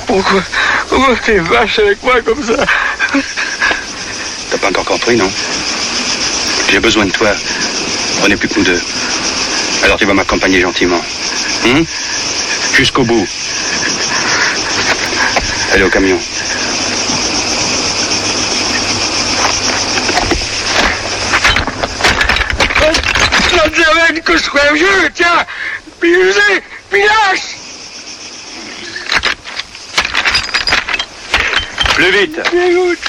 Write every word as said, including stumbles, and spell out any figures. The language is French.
Pourquoi Pourquoi t'es vache avec moi comme ça? T'as pas encore compris, non? J'ai besoin de toi. On n'est plus que nous deux. Alors tu vas m'accompagner gentiment. Hum? Jusqu'au bout. Allez au camion. Ça te dirait que je sois vieux, tiens. Puis usé, puis lâche. Plus vite. Dégoûte.